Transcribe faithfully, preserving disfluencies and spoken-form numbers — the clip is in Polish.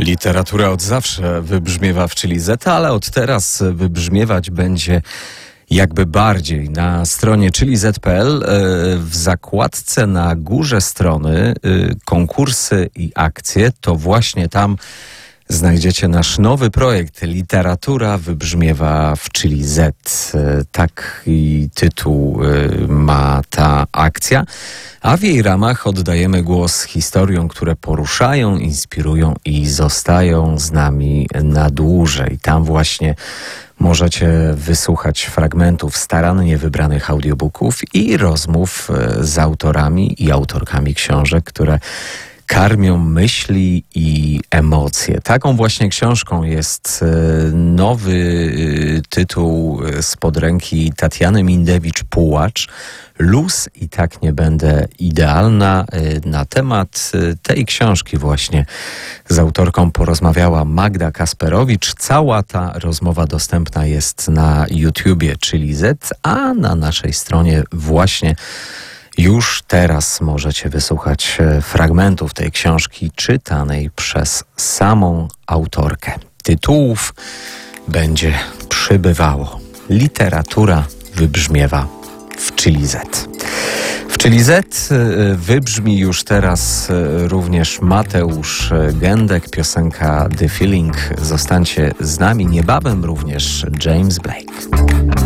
Literatura od zawsze wybrzmiewa w Chili Z, ale od teraz wybrzmiewać będzie jakby bardziej. Na stronie chili zet kropka p l w zakładce na górze strony konkursy i akcje, to właśnie tam znajdziecie nasz nowy projekt Literatura wybrzmiewa w Chili Z. Taki tytuł ma ta akcja, a w jej ramach oddajemy głos historiom, które poruszają, inspirują i zostają z nami na dłużej. Tam właśnie możecie wysłuchać fragmentów starannie wybranych audiobooków i rozmów z autorami i autorkami książek, które karmią myśli i emocje. Taką właśnie książką jest nowy tytuł spod ręki Tatiany Mindewicz-Pułacz. Luz i tak nie będę idealna. Na temat tej książki właśnie z autorką porozmawiała Magda Kasperowicz. Cała ta rozmowa dostępna jest na YouTubie Chili Z, a na naszej stronie właśnie już teraz możecie wysłuchać fragmentów tej książki czytanej przez samą autorkę. Tytułów będzie przybywało. Literatura wybrzmiewa w Chili Z. W Chili Z wybrzmi już teraz również Mateusz Gędek, piosenka The Feeling. Zostańcie z nami, niebawem również James Blake.